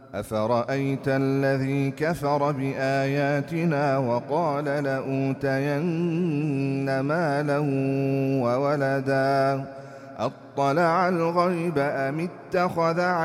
أفرأيت الذي كفر بآياتنا وقال لأوتين مالا وولدا أطلع الغيب أم اتخذ